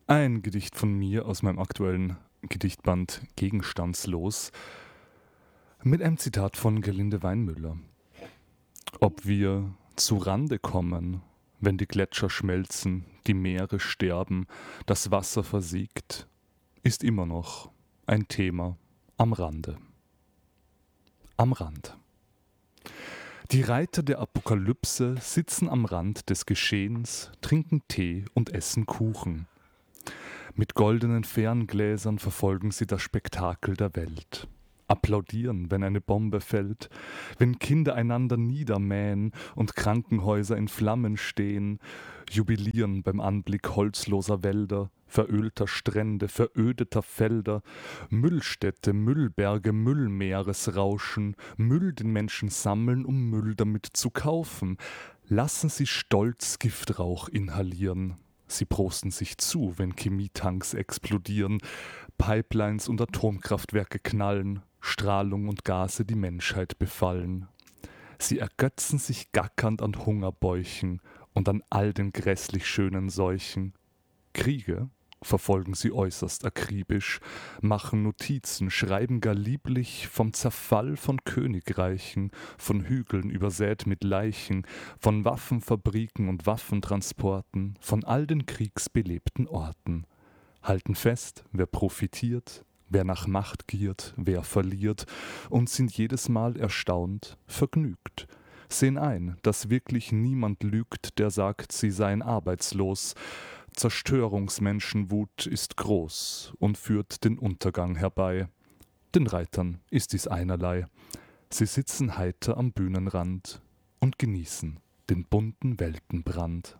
Ein Gedicht von mir aus meinem aktuellen Gedichtband Gegenstandslos mit einem Zitat von Gerlinde Weinmüller. Ob wir zu Rande kommen, wenn die Gletscher schmelzen, die Meere sterben, das Wasser versiegt, ist immer noch ein Thema am Rande. Am Rand. Die Reiter der Apokalypse sitzen am Rand des Geschehens, trinken Tee und essen Kuchen. Mit goldenen Ferngläsern verfolgen sie das Spektakel der Welt. Applaudieren, wenn eine Bombe fällt, wenn Kinder einander niedermähen und Krankenhäuser in Flammen stehen, jubilieren beim Anblick holzloser Wälder, verölter Strände, verödeter Felder, Müllstädte, Müllberge, Müllmeeresrauschen, Müll den Menschen sammeln, um Müll damit zu kaufen. Lassen sie stolz Giftrauch inhalieren. Sie prosten sich zu, wenn Chemietanks explodieren, Pipelines und Atomkraftwerke knallen, Strahlung und Gase die Menschheit befallen. Sie ergötzen sich gackernd an Hungerbäuchen und an all den grässlich schönen Seuchen. Kriege verfolgen sie äußerst akribisch, machen Notizen, schreiben gar lieblich vom Zerfall von Königreichen, von Hügeln übersät mit Leichen, von Waffenfabriken und Waffentransporten, von all den kriegsbelebten Orten. Halten fest, wer profitiert, wer nach Macht giert, wer verliert, und sind jedes Mal erstaunt, vergnügt. Sehen ein, dass wirklich niemand lügt, der sagt, sie seien arbeitslos. Zerstörungsmenschenwut ist groß und führt den Untergang herbei. Den Reitern ist dies einerlei. Sie sitzen heiter am Bühnenrand und genießen den bunten Weltenbrand.